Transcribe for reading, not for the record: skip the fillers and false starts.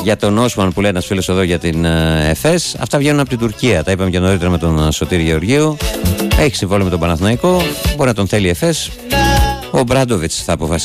Για τον Όσμαν που λέει ένας φίλος εδώ για την ΕΦΕΣ. Αυτά βγαίνουν από την Τουρκία. Τα είπαμε και νωρίτερα με τον Σωτήρη Γεωργίου. Έχει συμβόλαιο με τον Παναθηναϊκό. Μπορεί να τον θέλει η ΕΦΕΣ. Ο Μπράντοβιτς θα αποφασίσει.